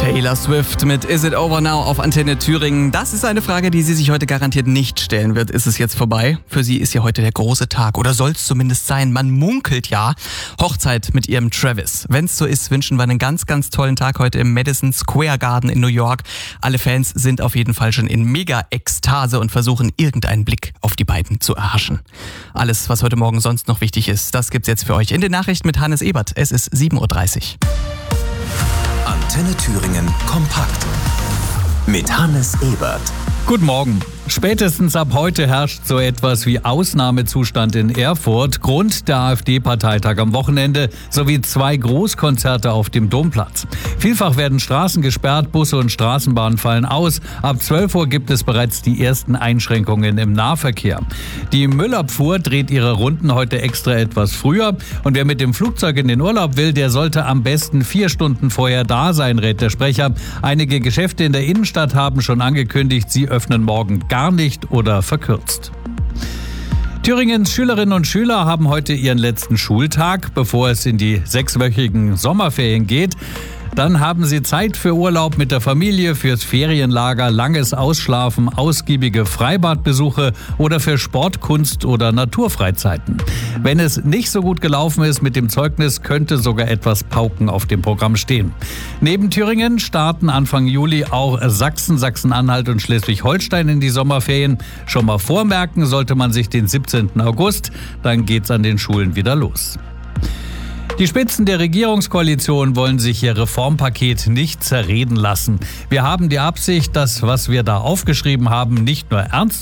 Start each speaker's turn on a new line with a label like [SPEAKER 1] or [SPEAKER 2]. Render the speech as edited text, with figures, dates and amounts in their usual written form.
[SPEAKER 1] Taylor Swift mit Is It Over Now auf Antenne Thüringen. Das ist eine Frage, die sie sich heute garantiert nicht stellen wird. Ist es jetzt vorbei? Für sie ist ja heute der große Tag. Oder soll es zumindest sein? Man munkelt ja. Hochzeit mit ihrem Travis. Wenn es so ist, wünschen wir einen ganz, ganz tollen Tag heute im Madison Square Garden in New York. Alle Fans sind auf jeden Fall schon in Mega-Ekstase und versuchen, irgendeinen Blick auf die beiden zu erhaschen. Alles, was heute Morgen sonst noch wichtig ist, das gibt's jetzt für euch in den Nachrichten mit Hannes Ebert. Es ist 7.30 Uhr.
[SPEAKER 2] Antenne Thüringen kompakt mit Hannes Ebert.
[SPEAKER 3] Guten Morgen. Spätestens ab heute herrscht so etwas wie Ausnahmezustand in Erfurt. Grund der AfD-Parteitag am Wochenende sowie 2 Großkonzerte auf dem Domplatz. Vielfach werden Straßen gesperrt, Busse und Straßenbahnen fallen aus. Ab 12 Uhr gibt es bereits die ersten Einschränkungen im Nahverkehr. Die Müllabfuhr dreht ihre Runden heute extra etwas früher. Und wer mit dem Flugzeug in den Urlaub will, der sollte am besten 4 Stunden vorher da sein, rät der Sprecher. Einige Geschäfte in der Innenstadt haben schon angekündigt, sie öffnen morgen gar nicht oder verkürzt. Thüringens Schülerinnen und Schüler haben heute ihren letzten Schultag, bevor es in die 6-wöchigen Sommerferien geht. Dann haben sie Zeit für Urlaub mit der Familie, fürs Ferienlager, langes Ausschlafen, ausgiebige Freibadbesuche oder für Sport, Kunst oder Naturfreizeiten. Wenn es nicht so gut gelaufen ist mit dem Zeugnis, könnte sogar etwas Pauken auf dem Programm stehen. Neben Thüringen starten Anfang Juli auch Sachsen, Sachsen-Anhalt und Schleswig-Holstein in die Sommerferien. Schon mal vormerken sollte man sich den 17. August, dann geht's an den Schulen wieder los. Die Spitzen der Regierungskoalition wollen sich ihr Reformpaket nicht zerreden lassen. Wir haben die Absicht, das, was wir da aufgeschrieben haben, nicht nur ernst